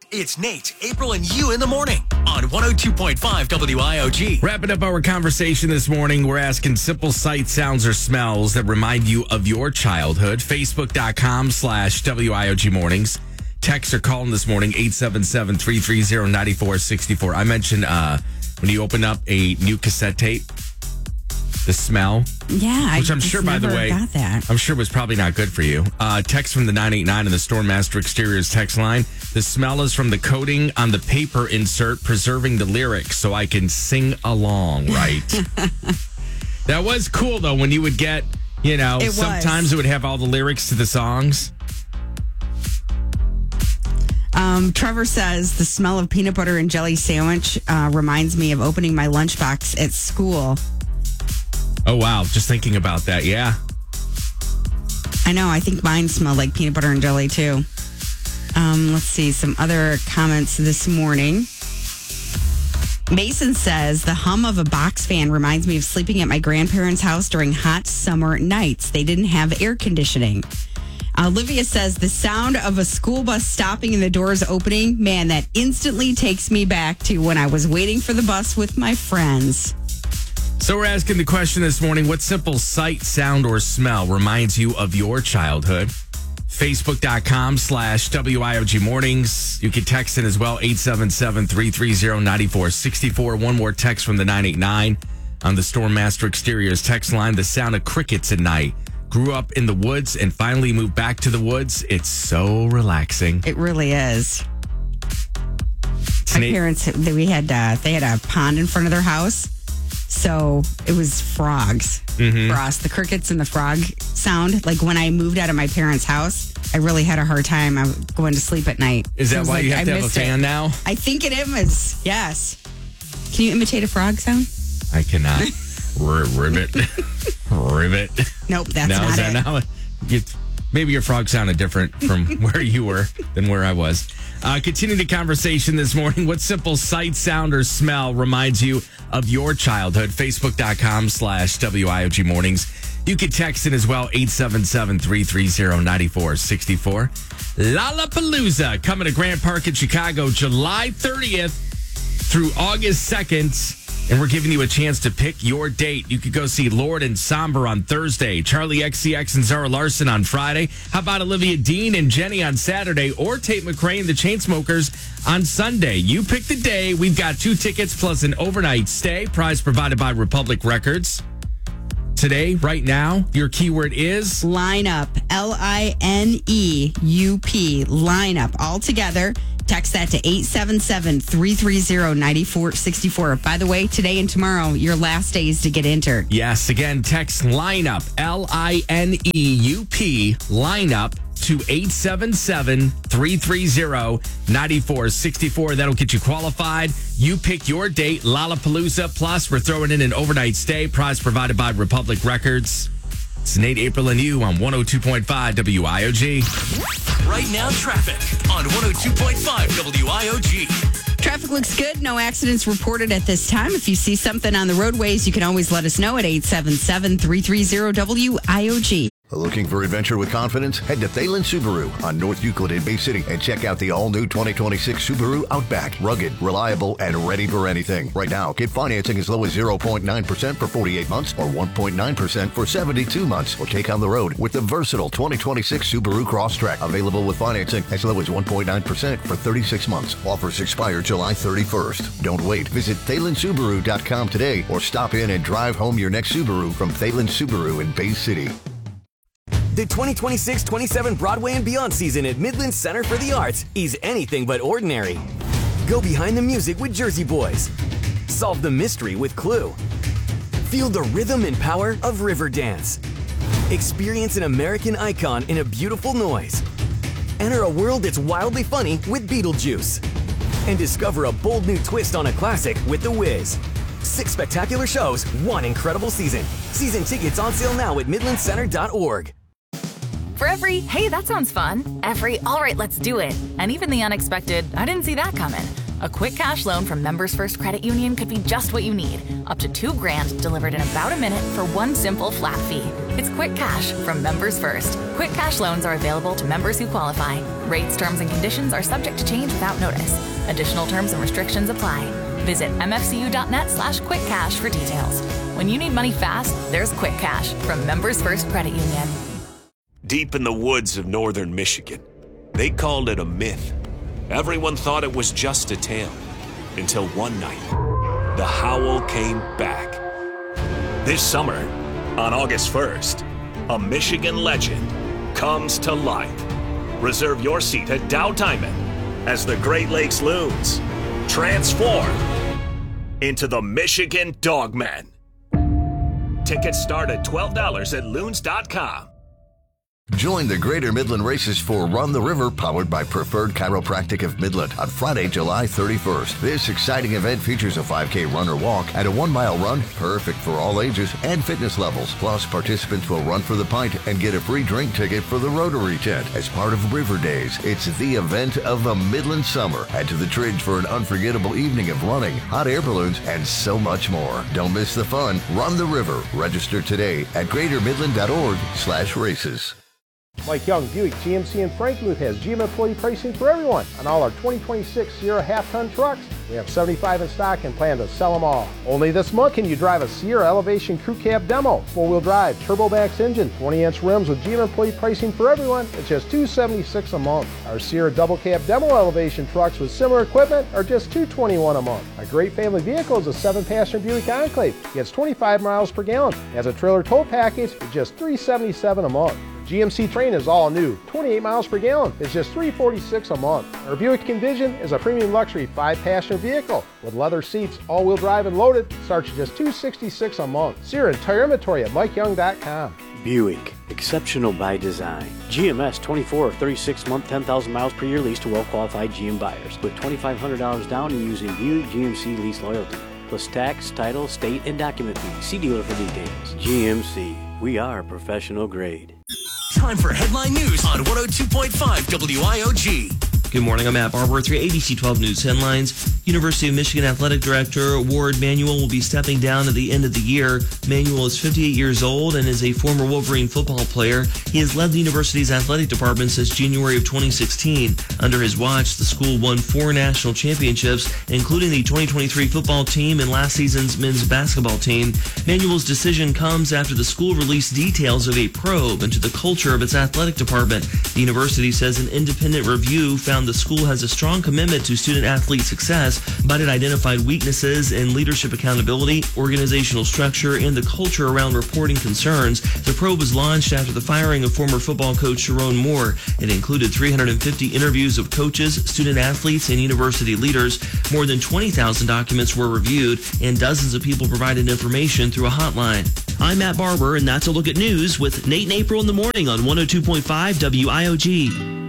It's Nate, April, and you in the morning on 102.5 WIOG. Wrapping up our conversation this morning, we're asking simple sights, sounds, or smells that remind you of your childhood. Facebook.com/WIOG mornings. Text or call in this morning, 877-330-9464. I mentioned when you open up a new cassette tape, the smell. Yeah, which I'm sure, by the way, got that. I'm sure was probably not good for you. Text from the 989 and the Stormmaster Exteriors text line. The smell is from the coating on the paper insert, preserving the lyrics so I can sing along, right? That was cool, though, when you would get, sometimes it would have all the lyrics to the songs. Trevor says the smell of peanut butter and jelly sandwich reminds me of opening my lunchbox at school. Oh, wow. Just thinking about that. Yeah. I know. I think mine smelled like peanut butter and jelly, too. Let's see. Some other comments this morning. Mason says the hum of a box fan reminds me of sleeping at my grandparents' house during hot summer nights. They didn't have air conditioning. Olivia says the sound of a school bus stopping and the doors opening, man, that instantly takes me back to when I was waiting for the bus with my friends. So we're asking the question this morning, what simple sight, sound, or smell reminds you of your childhood? Facebook.com/WIOG mornings. You can text in as well, 877-330-9464. One more text from the 989 on the Stormmaster Exteriors text line. The sound of crickets at night. Grew up in the woods and finally moved back to the woods. It's so relaxing. It really is. My parents, they had a pond in front of their house. So it was frogs for us. The crickets and the frog sound. Like when I moved out of my parents' house, I really had a hard time going to sleep at night. Is that why you have to have a fan now? I think it is. Yes. Can you imitate a frog sound? I cannot. Ribbit. Ribbit. Nope, that's not it. Now? Maybe your frog sounded different from where you were than where I was. Continue the conversation this morning. What simple sight, sound, or smell reminds you of your childhood? Facebook.com/WIOG mornings. You can text in as well, 877-330-9464. Lollapalooza coming to Grant Park in Chicago, July 30th through August 2nd. And we're giving you a chance to pick your date. You could go see Lord and Somber on Thursday, Charlie XCX and Zara Larson on Friday. How about Olivia Dean and Jenny on Saturday, or Tate McRae and the Chainsmokers on Sunday? You pick the day. We've got 2 tickets plus an overnight stay. Prize provided by Republic Records. Today, right now, your keyword is lineup. LINEUP. Lineup. All together. Text that to 877-330-9464. By the way, today and tomorrow, your last days to get entered. Yes. Again, text lineup. LINEUP. Lineup to 877-330-9464. That'll get you qualified. You pick your date, Lollapalooza. Plus, we're throwing in an overnight stay. Prize provided by Republic Records. It's Nate, April, and you on 102.5 WIOG. Right now, traffic on 102.5 WIOG. Traffic looks good. No accidents reported at this time. If you see something on the roadways, you can always let us know at 877-330-WIOG. Looking for adventure with confidence? Head to Thalen Subaru on North Euclid in Bay City and check out the all-new 2026 Subaru Outback. Rugged, reliable, and ready for anything. Right now, get financing as low as 0.9% for 48 months or 1.9% for 72 months. Or take on the road with the versatile 2026 Subaru Crosstrek. Available with financing as low as 1.9% for 36 months. Offers expire July 31st. Don't wait. Visit ThalenSubaru.com today or stop in and drive home your next Subaru from Thalen Subaru in Bay City. The 2026-27 Broadway and Beyond season at Midland Center for the Arts is anything but ordinary. Go behind the music with Jersey Boys. Solve the mystery with Clue. Feel the rhythm and power of Riverdance. Experience an American icon in a beautiful noise. Enter a world that's wildly funny with Beetlejuice. And discover a bold new twist on a classic with The Wiz. 6 spectacular shows, 1 incredible season. Season tickets on sale now at midlandcenter.org. For every, hey, that sounds fun, every, all right, let's do it, and even the unexpected, I didn't see that coming. A quick cash loan from Members First Credit Union could be just what you need. Up to $2,000 delivered in about a minute for one simple flat fee. It's Quick Cash from Members First. Quick Cash loans are available to members who qualify. Rates, terms, and conditions are subject to change without notice. Additional terms and restrictions apply. Visit mfcu.net/quickcash for details. When you need money fast, there's Quick Cash from Members First Credit Union. Deep in the woods of northern Michigan, they called it a myth. Everyone thought it was just a tale. Until one night, the howl came back. This summer, on August 1st, a Michigan legend comes to life. Reserve your seat at Dow Diamond as the Great Lakes Loons transform into the Michigan Dogmen. Tickets start at $12 at loons.com. Join the Greater Midland Races for Run the River, powered by Preferred Chiropractic of Midland, on Friday, July 31st. This exciting event features a 5K run or walk and a 1-mile run, perfect for all ages and fitness levels. Plus, participants will run for the pint and get a free drink ticket for the Rotary tent as part of River Days. It's the event of the Midland summer. Head to the Tridge for an unforgettable evening of running, hot air balloons, and so much more. Don't miss the fun. Run the River. Register today at greatermidland.org/races. Mike Young, Buick GMC in Frankenmuth has GM employee pricing for everyone on all our 2026 Sierra half-ton trucks. We have 75 in stock and plan to sell them all. Only this month can you drive a Sierra Elevation Crew Cab Demo, 4-wheel drive, turbo max engine, 20-inch rims with GM employee pricing for everyone. It's just $276 a month. Our Sierra Double Cab Demo Elevation trucks with similar equipment are just $221 a month. A great family vehicle is a 7-passenger Buick Enclave. Gets 25 miles per gallon. Has a trailer tow package for just $377 a month. GMC Train is all new, 28 miles per gallon. It's just $346 a month. Our Buick Envision is a premium luxury 5-passenger vehicle with leather seats, all-wheel drive and loaded. Starts at just $266 a month. See our entire inventory at MikeYoung.com. Buick, exceptional by design. GMS 24 or 36-month, 10,000 miles per year lease to well-qualified GM buyers with $2,500 down and using Buick GMC lease loyalty. Plus tax, title, state, and document fees. See dealer for details. GMC, we are professional grade. Time for headline news on 102.5 WIOG. Good morning, I'm Matt Barber. 3 ABC 12 News headlines. University of Michigan Athletic Director Ward Manuel will be stepping down at the end of the year. Manuel is 58 years old and is a former Wolverine football player. He has led the university's athletic department since January of 2016. Under his watch, the school won 4 national championships, including the 2023 football team and last season's men's basketball team. Manuel's decision comes after the school released details of a probe into the culture of its athletic department. The university says an independent review found the school has a strong commitment to student-athlete success, but it identified weaknesses in leadership accountability, organizational structure, and the culture around reporting concerns. The probe was launched after the firing of former football coach Sharon Moore. It included 350 interviews of coaches, student-athletes, and university leaders. More than 20,000 documents were reviewed, and dozens of people provided information through a hotline. I'm Matt Barber, and that's a look at news with Nate and April in the morning on 102.5 WIOG.